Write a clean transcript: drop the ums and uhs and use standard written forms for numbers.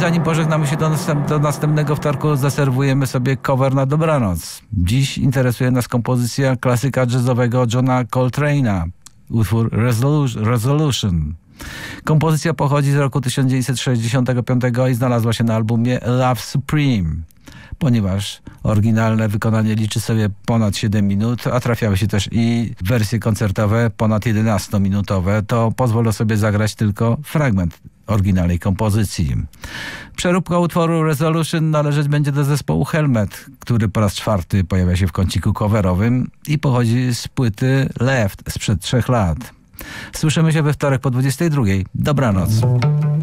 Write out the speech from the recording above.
zanim pożegnamy się do następnego wtorku, zaserwujemy sobie cover na dobranoc. Dziś interesuje nas kompozycja klasyka jazzowego Johna Coltrane'a, utwór Resolution. Kompozycja pochodzi z roku 1965 i znalazła się na albumie Love Supreme. Ponieważ oryginalne wykonanie liczy sobie ponad 7 minut, a trafiały się też i wersje koncertowe ponad 11-minutowe, to pozwolę sobie zagrać tylko fragment oryginalnej kompozycji. Przeróbka utworu Resolution należeć będzie do zespołu Helmet, który po raz 4 pojawia się w kąciku coverowym i pochodzi z płyty Left sprzed 3 lat. Słyszymy się we wtorek po 22:00. Dobranoc.